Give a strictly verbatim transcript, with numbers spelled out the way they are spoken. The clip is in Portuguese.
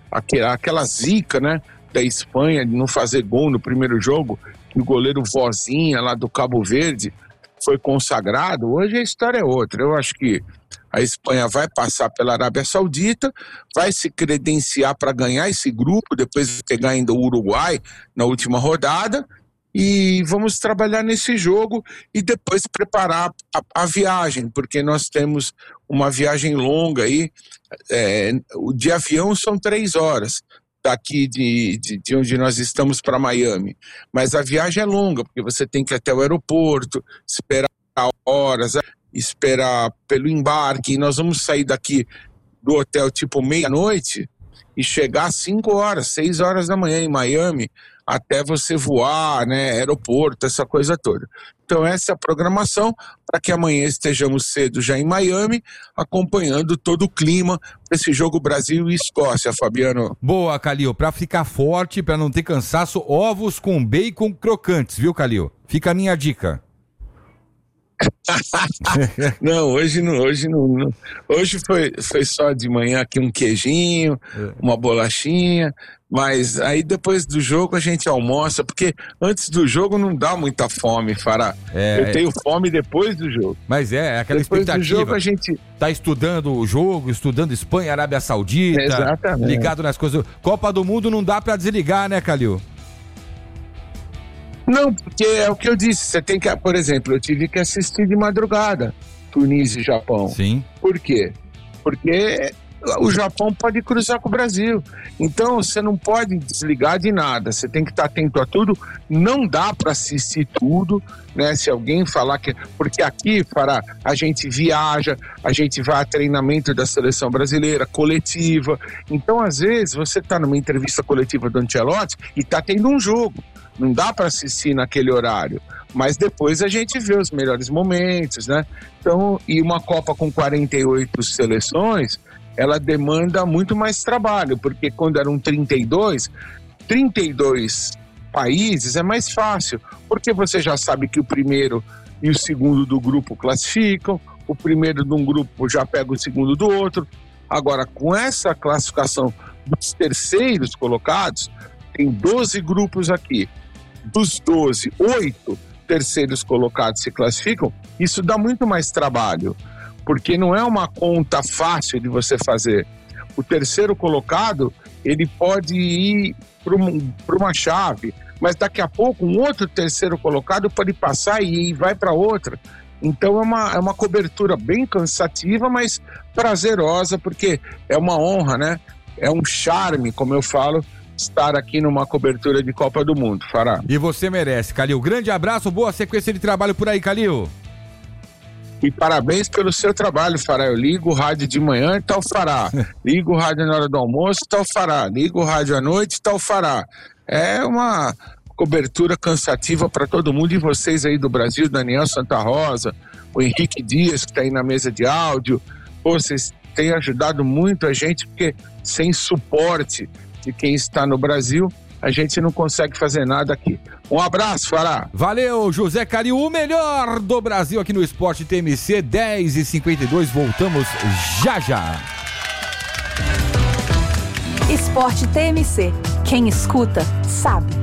aquela, aquela zica, né, da Espanha de não fazer gol no primeiro jogo, que o goleiro Vozinha lá do Cabo Verde foi consagrado. Hoje a história é outra. Eu acho que a Espanha vai passar pela Arábia Saudita, vai se credenciar para ganhar esse grupo, depois de pegar ainda o Uruguai na última rodada, e vamos trabalhar nesse jogo e depois preparar a, a viagem, porque nós temos uma viagem longa aí, é, de avião são três horas daqui de, de, de onde nós estamos para Miami, mas a viagem é longa, porque você tem que ir até o aeroporto, esperar horas, esperar pelo embarque, e nós vamos sair daqui do hotel tipo meia-noite e chegar às cinco horas, seis horas da manhã em Miami, até você voar, né, aeroporto, essa coisa toda. Então essa é a programação, para que amanhã estejamos cedo já em Miami, acompanhando todo o clima desse jogo Brasil e Escócia, Fabiano. Boa, Calil, para ficar forte, para não ter cansaço, ovos com bacon crocantes, viu, Calil? Fica a minha dica. Não, hoje não, hoje não, não. Hoje foi, foi só de manhã aqui um queijinho, é. uma bolachinha, mas aí depois do jogo a gente almoça, porque antes do jogo não dá muita fome, Fará. É, Eu tenho fome depois do jogo. Mas é, é aquela depois expectativa. Do jogo a gente tá estudando o jogo, estudando Espanha, Arábia Saudita, exatamente, ligado nas coisas. Copa do Mundo não dá pra desligar, né, Calil? Não, porque é o que eu disse, você tem que, por exemplo, eu tive que assistir de madrugada Tunísia e Japão. Sim. Por quê? Porque o Japão pode cruzar com o Brasil, então você não pode desligar de nada, você tem que estar atento a tudo, não dá para assistir tudo, né, se alguém falar que, porque aqui, Fará, a gente viaja, a gente vai a treinamento da seleção brasileira, coletiva, então às vezes você está numa entrevista coletiva do Ancelotti e está tendo um jogo, não dá para assistir naquele horário, mas depois a gente vê os melhores momentos, né? Então, e uma Copa com quarenta e oito seleções, ela demanda muito mais trabalho, porque quando eram trinta e dois, trinta e dois países é mais fácil, porque você já sabe que o primeiro e o segundo do grupo classificam, o primeiro de um grupo já pega o segundo do outro. Agora, com essa classificação dos terceiros colocados, tem doze grupos aqui. Dos doze, oito terceiros colocados se classificam, isso dá muito mais trabalho, porque não é uma conta fácil de você fazer. O terceiro colocado, ele pode ir para uma chave, mas daqui a pouco um outro terceiro colocado pode passar e vai para outra. Então é uma, é uma cobertura bem cansativa, mas prazerosa, porque é uma honra, né? É um charme, como eu falo, estar aqui numa cobertura de Copa do Mundo, Fará. E você merece, Calil. Grande abraço, boa sequência de trabalho por aí, Calil. E parabéns pelo seu trabalho, Fará. Eu ligo o rádio de manhã e tá o Fará. Ligo o rádio na hora do almoço e tá o Fará. Ligo o rádio à noite e tá o Fará. É uma cobertura cansativa para todo mundo, e vocês aí do Brasil, Daniel Santa Rosa, o Henrique Dias, que tá aí na mesa de áudio. Pô, vocês têm ajudado muito a gente, porque sem suporte de quem está no Brasil, a gente não consegue fazer nada aqui. Um abraço, Fará. Valeu, José Calil, o melhor do Brasil aqui no Esporte T M C, dez e cinquenta e dois, voltamos já já. Esporte T M C, quem escuta sabe.